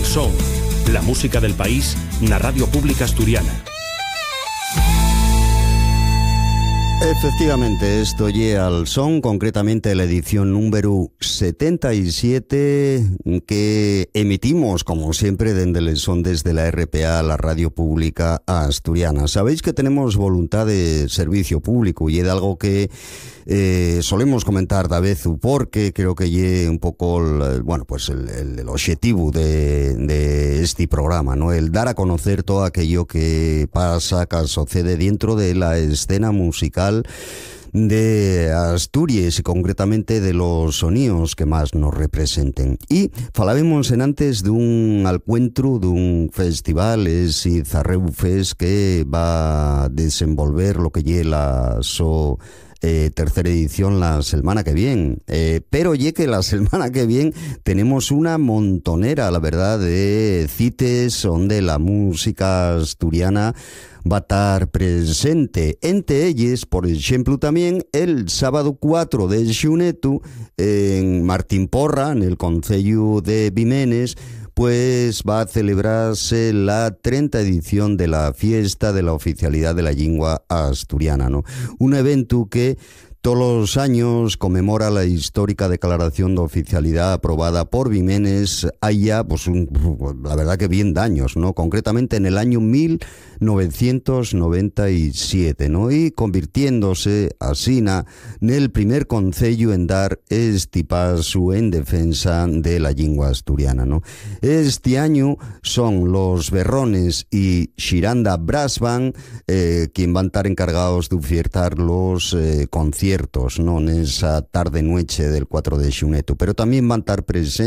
Al Son, la música del país na Radio Pública Asturiana. Efectivamente, esto llega al son, concretamente la edición número 77 que emitimos, como siempre, desde el son desde la RPA, la Radio Pública Asturiana. Sabéis que tenemos voluntad de servicio público y es algo que solemos comentar de vez porque creo que es un poco el objetivo de este programa, ¿no? El dar a conocer todo aquello que pasa, que sucede dentro de la escena musical de Asturias y concretamente de los sonidos que más nos representen. Y falábamos en antes de un encuentro, de un festival, es Zarreu Fest, que va a desenvolver lo que lleva la tercera edición la semana que viene. Pero ya que la semana que viene tenemos una montonera, la verdad, de cites donde la música asturiana va a estar presente. Entre ellas, por ejemplo, también el sábado 4 de xunetu en Martín Porra, en el concello de Vimenes, pues va a celebrarse la 30 edición de la fiesta de la oficialidad de la lengua asturiana, ¿no? Un evento que todos los años conmemora la histórica declaración de oficialidad aprobada por Vimenes allá, pues la verdad que bien de años, ¿no? Concretamente en el año 1997, ¿no? Y convirtiéndose así en el primer concello en dar este paso en defensa de la lengua asturiana, ¿no? Este año son los Berrones y Xiranda Brass Band quien van a estar encargados de ofertar los conciertos, ¿no? En esa tarde-noche del 4 de xunetu, pero también van a estar presentes